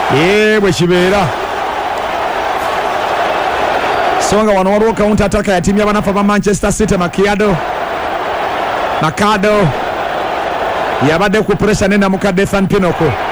bwe kibeera so nga wano waliwo counter attack ya tiimu y'abanafu ba Manchester City. Makado yabadde ku pressure nena mukadde Ethan Pinocchio